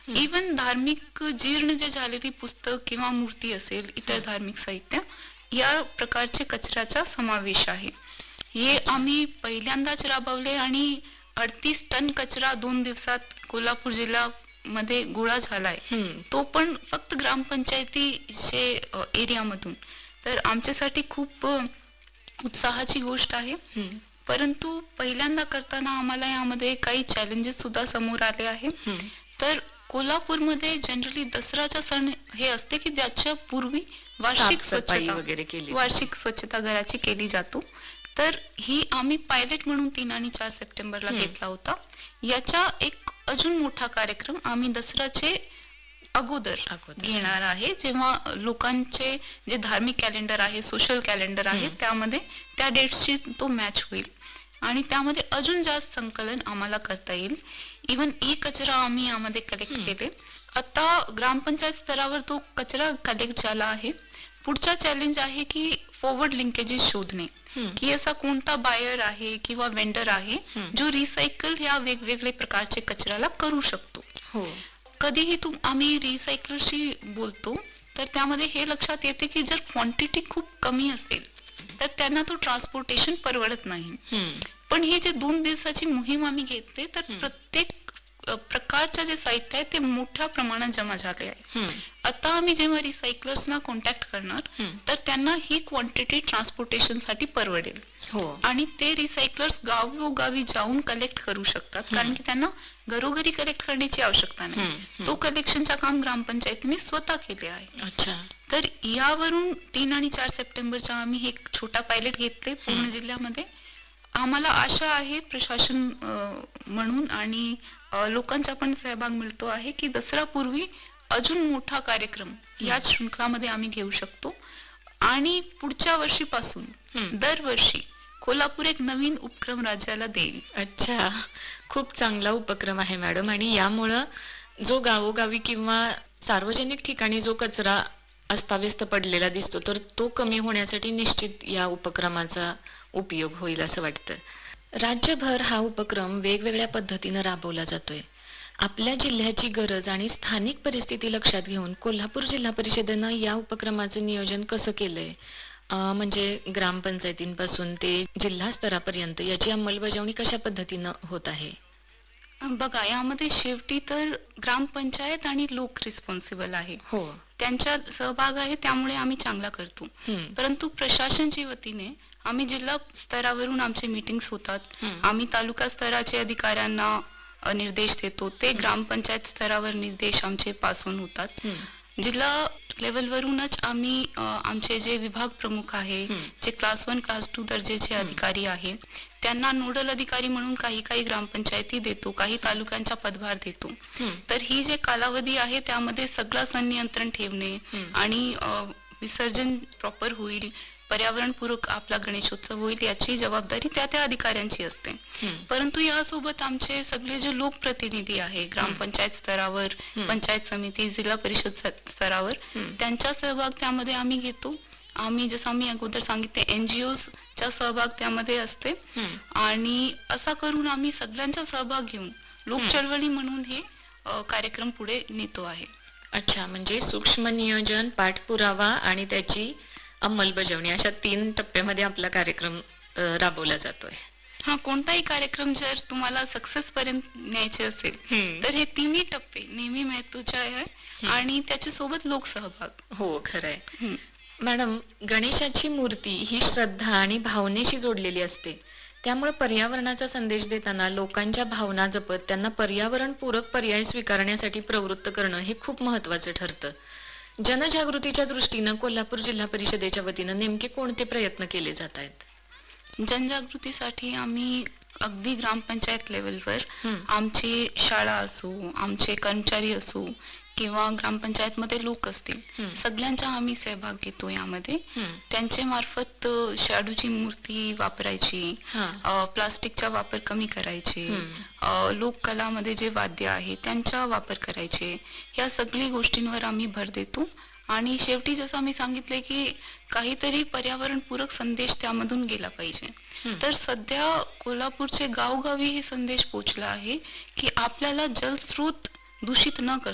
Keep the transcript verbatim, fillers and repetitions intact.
Even धार्मिक जीर्ण जे झालेली पुस्तक किंवा मूर्ती असेल, इतर धार्मिक साहित्य, या प्रकारचे कचऱ्याचा समावेश आहे. हे आम्ही पहिल्यांदाच राबवले आणि अडतीस टन कचरा दोन दिवसात कोल्हापूर जिल्हा मध्ये गोळा झालाय, तो पण फक्त ग्रामपंचायतीचे एरियामधून. तर आमच्यासाठी खूप उत्साहाची गोष्ट आहे. परंतु पहिल्यांदा करताना आम्हाला यामध्ये काही चॅलेंजेस सुद्धा समोर आले आहे. तर कोल्हापूरमध्ये जनरली दसराचा सण हे असते की ज्याच्या पूर्वी वार्षिक स्वच्छता वगैरे केली वार्षिक स्वच्छता घराची केली जातो. तर ही आम्ही पायलट म्हणून तीन आणि चार सप्टेंबरला घेतला होता. याचा एक अजून मोठा कार्यक्रम आम्ही दसऱ्याचे अगोदर घेणार आहे, जेव्हा लोकांचे जे धार्मिक कॅलेंडर आहे, सोशल कॅलेंडर आहे, त्यामध्ये त्या डेट्सची तो मॅच होईल आणि त्यामध्ये अजून जास्त संकलन आम्हाला करता येईल. इवन ई कचरा आम्ही यामध्ये कलेक्ट केले. आता ग्रामपंचायत स्तरावर तो कचरा कलेक्ट झाला आहे. पुढचा चॅलेंज आहे की फॉरवर्ड लिंकेजेस शोधणे, की असा कोणता बायर आहे किंवा वेंडर आहे जो रिसायकल ह्या वेगवेगळे प्रकारचे कचऱ्याला करू शकतो. कधीही तुम आम्ही रिसायकलशी बोलतो तर त्यामध्ये हे लक्षात येते की जर क्वांटिटी खूप कमी असेल तर त्यांना तो ट्रान्सपोर्टेशन परवडत नाही. पण ही जे दोन दिवसाची मोहीम आम्ही घेतली तर प्रत्येक प्रकारचे जे साहित्य आहे ते मोठ्या प्रमाणात जमा झाले आहे. आता आम्ही जेव्हा रिसायकलर्सना कॉन्टॅक्ट करणार तर त्यांना ही क्वांटिटी ट्रान्सपोर्टेशन साठी परवडेल आणि ते रिसायकलर्स गावोगावी जाऊन कलेक्ट करू शकतात, कारण की त्यांना घरोघरी कलेक्ट करण्याची आवश्यकता नाही. तो कलेक्शनचा काम ग्रामपंचायतीने स्वतः केले आहे. तर यावरून तीन आणि चार सप्टेंबरचा आम्ही एक छोटा पायलट घेतले पूर्ण जिल्ह्यामध्ये. आम्हाला आशा आहे प्रशासन म्हणून आणि लोकांचा पण सहभाग मिळतो आहे की दसरा पूर्वी अजून मोठा कार्यक्रम याच शृंखलामध्ये आम्ही घेऊ शकतो आणि पुढच्या वर्षीपासून दरवर्षी कोल्हापूर एक नवीन उपक्रम राज्याला देईल. अच्छा, खूप चांगला उपक्रम आहे मॅडम. आणि यामुळं जो गावोगावी किंवा सार्वजनिक ठिकाणी जो कचरा अस्ताव्यस्त पडलेला दिसतो तर तो कमी होण्यासाठी निश्चित या उपक्रमाचा उपयोग होईल असं वाटतं. राज्यभर हा उपक्रम वेगवेगळ्या पद्धतीनं राबवला जातोय. आपल्या जिल्ह्याची गरज आणि स्थानिक परिस्थिती लक्षात घेऊन कोल्हापूर जिल्हा परिषदेनं या उपक्रमाचं नियोजन कसं केलंय, म्हणजे ग्रामपंचायतींपासून ते जिल्हा स्तरापर्यंत याची अंमलबजावणी कशा पद्धतीनं होत आहे? बघा, यामध्ये शेवटी तर ग्रामपंचायत आणि लोक रिस्पॉन्सिबल आहे, हो, त्यांचा सहभाग आहे, त्यामुळे आम्ही चांगला करतो. परंतु प्रशासनच्या वतीने आम्ही जिल्हा स्तरावरून आमचे मीटिंग्स होतात. आम्ही तालुका स्तराचे अधिकाऱ्यांना निर्देश देतो, ते ग्रामपंचायत स्तरावर निर्देश आमचे पास ऑन होतात. जिल्हा लेवलवरूनच आम्ही आमचे जे विभाग प्रमुख आहे, जे क्लास वन क्लास टू दर्जाचे अधिकारी आहे, त्यांना नोडल अधिकारी म्हणून काही काही ग्रामपंचायती देतो, काही तालुक्यांचा पदभार देतो. तर ही जे कालावधी आहे त्यामध्ये सगळं संनियंत्रण ठेवणे आणि विसर्जन प्रॉपर होईल, पर्यावरणपूरक आपला गणेशोत्सव होईल, याची जबाबदारी त्या त्या अधिकाऱ्यांची असते. परंतु यासोबत आमचे सगळे जे लोकप्रतिनिधी आहे ग्रामपंचायत स्तरावर, पंचायत समिती, जिल्हा परिषद स्तरावर, त्यांचा सहभाग त्यामध्ये आम्ही घेतो. आम्ही जसं आम्ही अगोदर सांगितले एनजीओ चा सहभाग त्यामध्ये असते आणि असा करून आम्ही सगळ्यांचा सहभाग घेऊन लोक चळवळी म्हणून हे कार्यक्रम पुढे नेतो आहे. अच्छा, म्हणजे सूक्ष्म नियोजन, पाठपुरावा आणि त्याची अंमलबजावणी अशा तीन टप्प्यामध्ये आपला कार्यक्रम राबवला जातोय. हा, कोणताही कार्यक्रम जर तुम्हाला सक्सेस पर्यंत न्यायचे असेल तर हे तिन्ही टप्पे नेहमी महत्वाचे आहे आणि त्याच्या सोबत लोकसहभाग. हो, खरंय. मॅडम, गणेशाची मूर्ती ही श्रद्धा आणि भावनेशी जोडलेली असते, त्यामुळे पर्यावरणाचा संदेश देताना लोकांच्या भावना जपत त्यांना पर्यावरण पूरक पर्याय स्वीकारण्यासाठी प्रवृत्त करणं हे खूप महत्वाचं ठरतं. जनजागृतीच्या दृष्टीनं कोल्हापूर जिल्हा परिषदेच्या वतीनं नेमके कोणते प्रयत्न केले जात आहेत? जनजागृतीसाठी आम्ही अगदी ग्रामपंचायत लेवलवर आमची शाळा असो, आमचे कर्मचारी असो किंवा ग्रामपंचायत मध्ये लोक असतील, सगळ्यांचा आम्ही सहभाग घेतो यामध्ये. त्यांच्या मार्फत शाडूची मूर्ती वापरायची, प्लास्टिकचा वापर कमी करायचे, लोककलामध्ये जे वाद्य आहे त्यांचा वापर करायचे, या सगळ्या गोष्टींवर आम्ही भर देतो. आणि शेवटी जसं आम्ही सांगितले की काहीतरी पर्यावरणपूरक संदेश त्यामधून गेला पाहिजे. तर सध्या कोल्हापूरचे गावोगावी हे संदेश पोहोचला आहे की आपल्याला जलस्रोत दूषित न करता